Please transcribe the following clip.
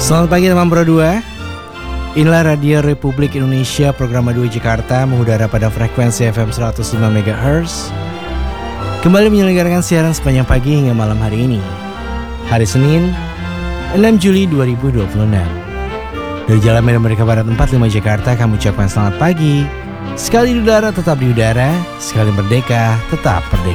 Selamat pagi teman Pro 2. Inilah Radio Republik Indonesia, program A2 Jakarta mengudara pada frekuensi FM 105 MHz. Kembali menyelenggarakan siaran sepanjang pagi hingga malam hari ini. Hari Senin, 6 Juli 2026. Dari Jalan Medan Merdeka Barat 45 Jakarta, kami ucapkan selamat pagi. Sekali di udara tetap di udara, sekali merdeka tetap merdeka.